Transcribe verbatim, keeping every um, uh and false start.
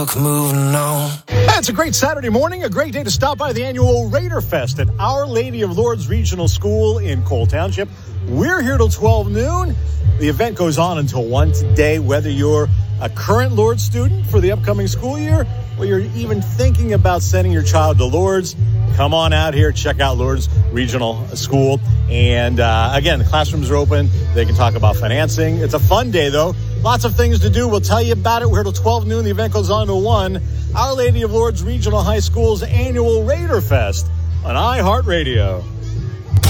Moving on. It's a great Saturday morning, a great day to stop by the annual Raider Fest at Our Lady of Lourdes Regional School in Cole Township. We're here till twelve noon. The event goes on until one today, whether you're a current Lourdes student for the upcoming school year or you're even thinking about sending your child to Lourdes. Come on out here, check out Lourdes Regional School. And uh, again, the classrooms are open. They can talk about financing. It's a fun day, though. Lots of things to do. We'll tell you about it. We're here till twelve noon. The event goes on to one. Our Lady of Lourdes Regional High School's annual Raider Fest on iHeartRadio.